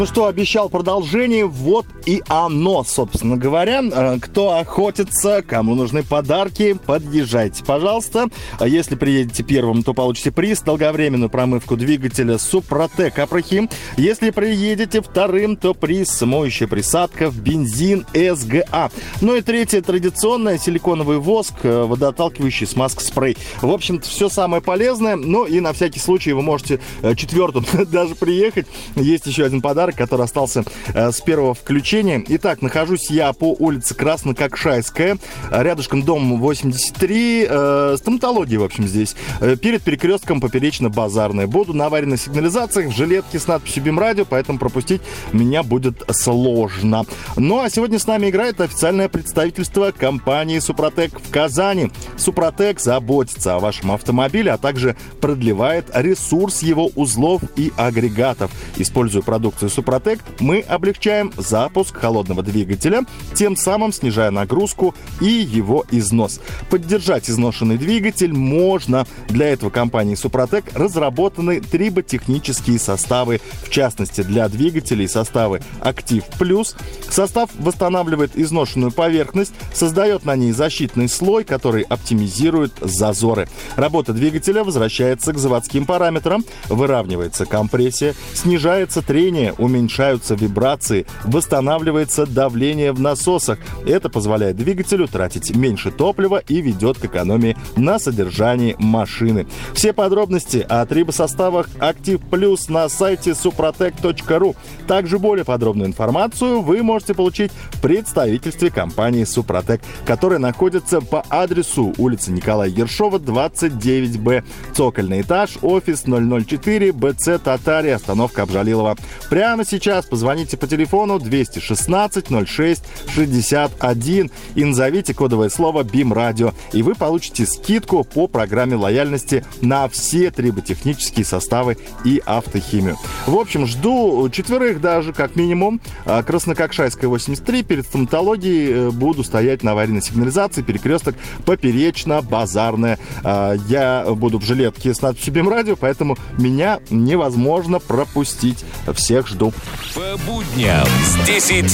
Ну что, обещал продолжение, вот и оно, собственно говоря. Кто охотится, кому нужны подарки, подъезжайте, пожалуйста. Если приедете первым, то получите приз, долговременную промывку двигателя Супротек Апрахим. Если приедете вторым, то приз моющая присадка в бензин СГА. Ну и третье, традиционное, силиконовый воск, водоотталкивающий смазка спрей. В общем-то, все самое полезное. Ну и на всякий случай вы можете четвертым даже приехать. Есть еще один подарок, который остался с первого включения. Итак, нахожусь я по улице Краснококшайская, рядышком дом 83, стоматология, в общем, здесь, перед перекрестком Поперечно-Базарная. Буду на аварийных сигнализациях в жилетке с надписью БИМ-радио, поэтому пропустить меня будет сложно. Ну, а сегодня с нами играет официальное представительство компании Супротек в Казани. Супротек заботится о вашем автомобиле, а также продлевает ресурс его узлов и агрегатов. Используя продукцию Супротек, мы облегчаем запуск холодного двигателя, тем самым снижая нагрузку и его износ. Поддержать изношенный двигатель можно. Для этого компанией Супротек разработаны триботехнические составы, в частности для двигателей составы Актив Плюс. Состав восстанавливает изношенную поверхность, создает на ней защитный слой, который оптимизирует зазоры. Работа двигателя возвращается к заводским параметрам, выравнивается компрессия, снижается трение, уменьшаются вибрации, восстанавливается давление в насосах. Это позволяет двигателю тратить меньше топлива и ведет к экономии на содержании машины. Все подробности о трибосоставах Актив Плюс на сайте suprotec.ru. Также более подробную информацию вы можете получить в представительстве компании Супротек, которая находится по адресу улица Николая Ершова, 29Б, цокольный этаж, офис 004, БЦ Татария, остановка Абжалилова. Прямо сейчас позвоните по телефону 216 06 61 и назовите кодовое слово БИМ-радио, и вы получите скидку по программе лояльности на все триботехнические составы и автохимию. В общем, жду четверых даже, как минимум. Краснококшайская, 83, перед стоматологией буду стоять на аварийной сигнализации, перекресток Поперечно-Базарная. Я буду в жилетке с надписью БИМ-радио, поэтому меня невозможно пропустить. Всех жду. По будням с 10